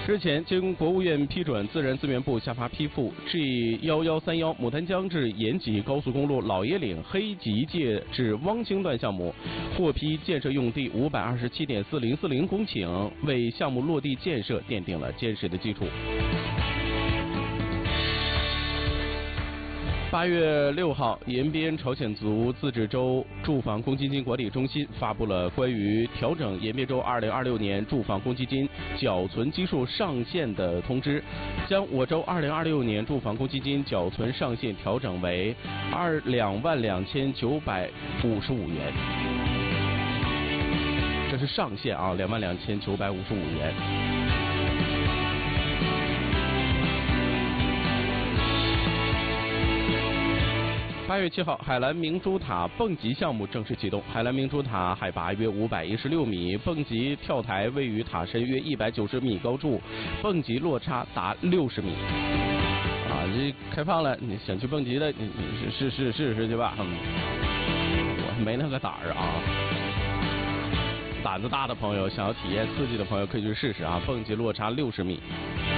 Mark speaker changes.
Speaker 1: 日前，经国务院批准，自然资源部下发批复 G1131牡丹江至延吉高速公路老爷岭黑吉界至汪清段项目，获批建设用地527.4040公顷，为项目落地建设奠定了坚实的基础。8月6号，延边朝鲜族自治州住房公积金管理中心发布了关于调整延边州2026年住房公积金缴存基数上限的通知，将我州2026年住房公积金缴存上限调整为22955元，这是上限啊，22955元。8月7号，海蓝明珠塔蹦极项目正式启动。海蓝明珠塔海拔约516米，蹦极跳台位于塔身约190米高处，蹦极落差达60米。这开放了，你想去蹦极的，你试试去吧。我没那个胆儿啊。胆子大的朋友，想要体验刺激的朋友可以去试试啊！蹦极落差60米。